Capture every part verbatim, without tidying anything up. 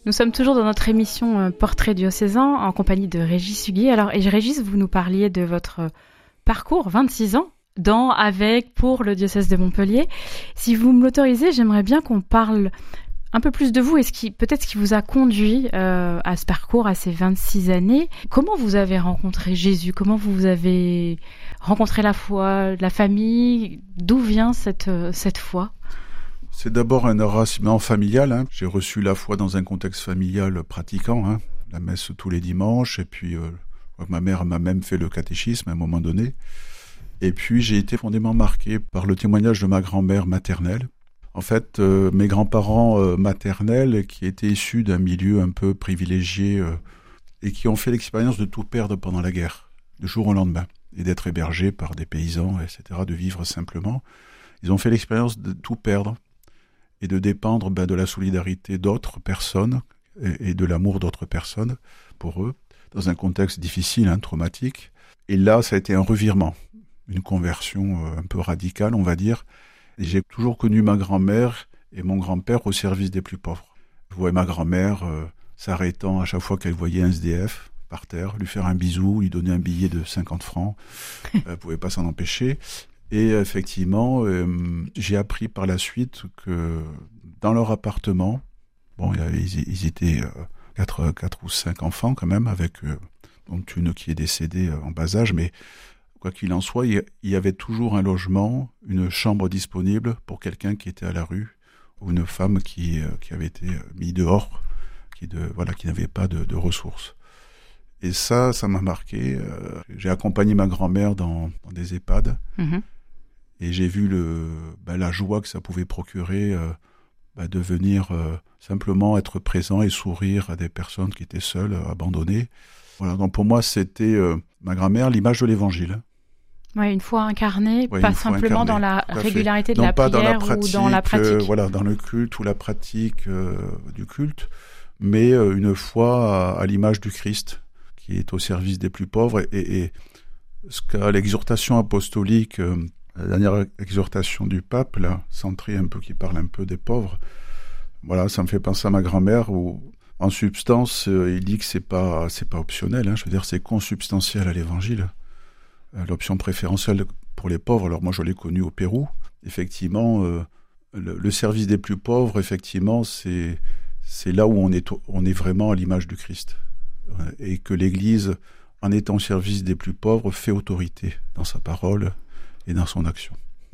Nous sommes toujours dans notre émission euh, Portrait diocésain en compagnie de Régis Huguet. Alors, et Régis, vous nous parliez de votre parcours, vingt-six ans, dans, avec, pour le diocèse de Montpellier. Si vous me l'autorisez, j'aimerais bien qu'on parle un peu plus de vous et ce qui, peut-être ce qui vous a conduit euh, à ce parcours, à ces vingt-six années. Comment vous avez rencontré Jésus ? Comment vous avez rencontré la foi, la famille ? D'où vient cette, cette foi ? C'est d'abord un enracinement familial. Hein. J'ai reçu la foi dans un contexte familial pratiquant, hein. La messe tous les dimanches, et puis euh, ma mère m'a même fait le catéchisme à un moment donné. Et puis j'ai été profondément marqué par le témoignage de ma grand-mère maternelle. En fait, euh, mes grands-parents euh, maternels, qui étaient issus d'un milieu un peu privilégié euh, et qui ont fait l'expérience de tout perdre pendant la guerre, du jour au lendemain, et d'être hébergés par des paysans, et cetera, de vivre simplement. Ils ont fait l'expérience de tout perdre et de dépendre ben, de la solidarité d'autres personnes et, et de l'amour d'autres personnes pour eux, dans un contexte difficile, hein, traumatique. Et là, ça a été un revirement, une conversion euh, un peu radicale, on va dire. Et j'ai toujours connu ma grand-mère et mon grand-père au service des plus pauvres. Je voyais ma grand-mère euh, s'arrêtant à chaque fois qu'elle voyait un S D F par terre, lui faire un bisou, lui donner un billet de cinquante francs. Elle ne pouvait pas s'en empêcher. Et effectivement, euh, j'ai appris par la suite que dans leur appartement, bon, il y avait, ils, ils étaient euh, quatre, quatre ou cinq enfants quand même, avec euh, dont une qui est décédée euh, en bas âge, mais quoi qu'il en soit, il y avait toujours un logement, une chambre disponible pour quelqu'un qui était à la rue, ou une femme qui, euh, qui avait été mise dehors, qui, de, voilà, qui n'avait pas de, de ressources. Et ça, ça m'a marqué. Euh, j'ai accompagné ma grand-mère dans, dans des EHPAD. Mmh. Et j'ai vu le, bah, la joie que ça pouvait procurer euh, bah, de venir euh, simplement être présent et sourire à des personnes qui étaient seules, abandonnées. Voilà, donc pour moi, c'était euh, ma grand-mère, l'image de l'Évangile. Oui, une foi incarnée, ouais, pas simplement incarnée, dans la régularité de non, la pas prière dans la pratique, ou dans la pratique. Euh, voilà, dans le culte ou la pratique euh, du culte, mais euh, une foi à, à l'image du Christ, qui est au service des plus pauvres. Et, et, et ce qu'a l'exhortation apostolique... Euh, La dernière exhortation du pape, là, centrée un peu, qui parle un peu des pauvres, voilà, ça me fait penser à ma grand-mère où, en substance, euh, il dit que c'est pas, c'est pas optionnel, hein, je veux dire, c'est consubstantiel à l'évangile. Euh, l'option préférentielle pour les pauvres, alors moi je l'ai connu au Pérou, effectivement, euh, le, le service des plus pauvres, effectivement, c'est, c'est là où on est, on est vraiment à l'image du Christ. Euh, et que l'Église, en étant au service des plus pauvres, fait autorité dans sa parole et dans son action.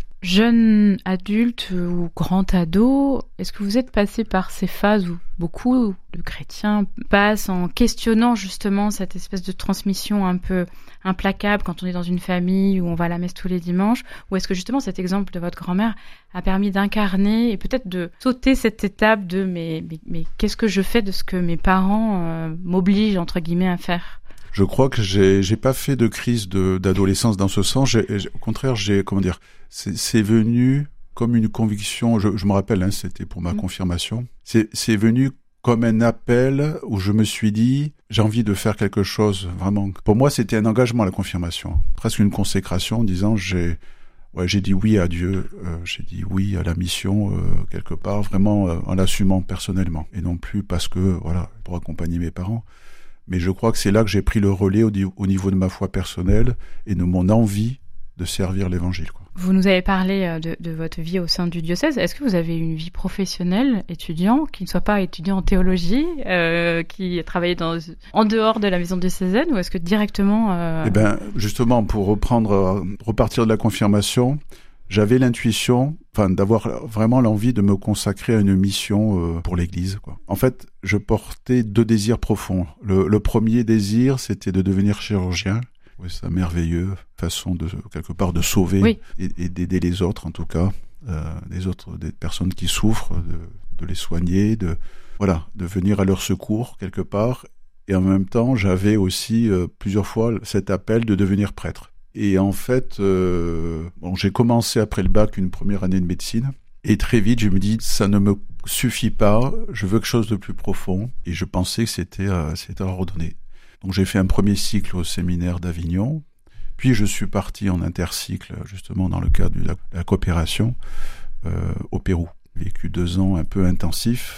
Jeune adulte ou grand ado, est-ce que vous êtes passé par ces phases où beaucoup de chrétiens passent en questionnant justement cette espèce de transmission un peu implacable quand on est dans une famille où on va à la messe tous les dimanches, ou est-ce que justement cet exemple de votre grand-mère a permis d'incarner et peut-être de sauter cette étape de mais, mais, mais qu'est-ce que je fais de ce que mes parents euh, m'obligent entre guillemets à faire ? Je crois que j'ai, j'ai pas fait de crise de, d'adolescence dans ce sens. J'ai, j'ai, au contraire, j'ai, comment dire, c'est, c'est venu comme une conviction. Je, je me rappelle, hein, c'était pour ma mmh. confirmation. C'est, c'est venu comme un appel où je me suis dit, j'ai envie de faire quelque chose, vraiment. Pour moi, c'était un engagement, la confirmation. Presque une consécration en disant, j'ai, ouais, j'ai dit oui à Dieu, euh, j'ai dit oui à la mission, euh, quelque part, vraiment euh, en l'assumant personnellement. Et non plus parce que, voilà, pour accompagner mes parents. Mais je crois que c'est là que j'ai pris le relais au, au niveau de ma foi personnelle et de mon envie de servir l'Évangile, quoi. Vous nous avez parlé de, de votre vie au sein du diocèse. Est-ce que vous avez une vie professionnelle, étudiant, qui ne soit pas étudiant en théologie, euh, qui a travaillé dans, en dehors de la maison diocésaine, ou est-ce que directement... Euh... Eh ben, justement, pour reprendre, repartir de la confirmation, j'avais l'intuition, enfin, d'avoir vraiment l'envie de me consacrer à une mission euh, pour l'Église, quoi. En fait, je portais deux désirs profonds. Le, le premier désir, c'était de devenir chirurgien. Oui, c'est merveilleux, façon de quelque part de sauver oui. et, et d'aider les autres, en tout cas, euh, les autres, des personnes qui souffrent, de, de les soigner, de voilà, de venir à leur secours quelque part. Et en même temps, j'avais aussi euh, plusieurs fois cet appel de devenir prêtre. Et en fait, euh, bon, j'ai commencé après le bac une première année de médecine. Et très vite, je me dis, ça ne me suffit pas, je veux quelque chose de plus profond. Et je pensais que c'était, euh, c'était ordonné. Donc j'ai fait un premier cycle au séminaire d'Avignon. Puis je suis parti en intercycle, justement dans le cadre de la, de la coopération, euh, au Pérou. J'ai vécu deux ans un peu intensifs,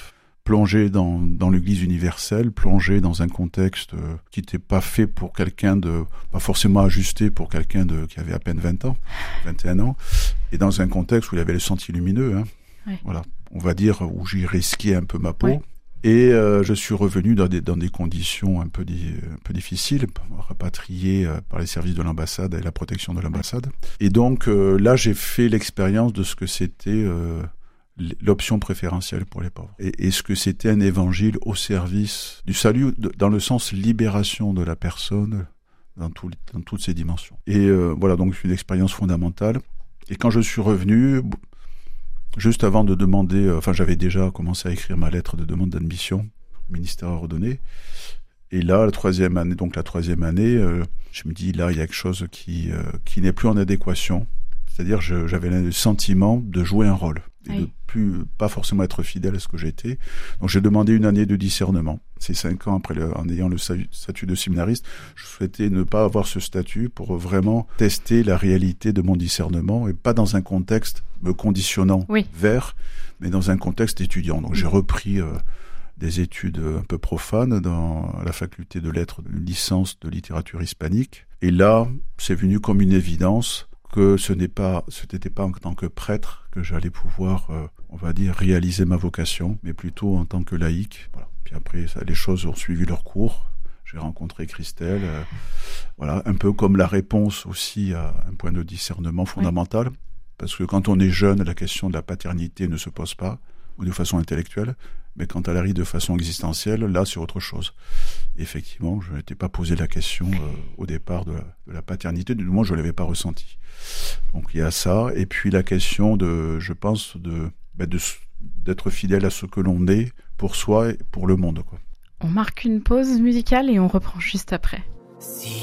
plongé dans, dans l'Église universelle, plongé dans un contexte euh, qui n'était pas fait pour quelqu'un de, pas forcément ajusté pour quelqu'un de qui avait à peine vingt ans, vingt et un ans, et dans un contexte où il avait les sentiers lumineux, hein. Oui. Voilà, on va dire où j'y risquais un peu ma peau. Oui. Et euh, je suis revenu dans des, dans des conditions un peu, di, un peu difficiles, rapatrié euh, par les services de l'ambassade et la protection de l'ambassade. Et donc euh, là, j'ai fait l'expérience de ce que c'était euh, l'option préférentielle pour les pauvres. Et, et ce que c'était un évangile au service du salut, de, dans le sens libération de la personne dans, tout, dans toutes ses dimensions. Et euh, voilà, donc une expérience fondamentale. Et quand je suis revenu... Juste avant de demander, euh, enfin j'avais déjà commencé à écrire ma lettre de demande d'admission au ministère ordonné. Et là, la troisième année, donc la troisième année, euh, je me dis là il y a quelque chose qui euh, qui n'est plus en adéquation. C'est-à-dire je, j'avais le sentiment de jouer un rôle et oui. de plus pas forcément être fidèle à ce que j'étais. Donc j'ai demandé une année de discernement. C'est cinq ans après, le, en ayant le statut de séminariste, je souhaitais ne pas avoir ce statut pour vraiment tester la réalité de mon discernement et pas dans un contexte me conditionnant oui. vers, mais dans un contexte étudiant. Donc oui. j'ai repris euh, des études un peu profanes dans la faculté de lettres, une licence de littérature hispanique. Et là, c'est venu comme une évidence que ce n'est pas, ce n'était pas en tant que prêtre que j'allais pouvoir, euh, on va dire, réaliser ma vocation, mais plutôt en tant que laïc. Voilà. Puis après, ça, les choses ont suivi leur cours. J'ai rencontré Christelle, euh, voilà, un peu comme la réponse aussi à un point de discernement fondamental, oui. parce que quand on est jeune, la question de la paternité ne se pose pas, ou de façon intellectuelle, mais quand elle arrive de façon existentielle, là, c'est autre chose. Et effectivement, je n'étais pas posé la question euh, au départ de la, de la paternité, du moins je ne l'avais pas ressenti. Donc il y a ça, et puis la question de, je pense, de, bah, de d'être fidèle à ce que l'on est pour soi et pour le monde, quoi. On marque une pause musicale et on reprend juste après. Si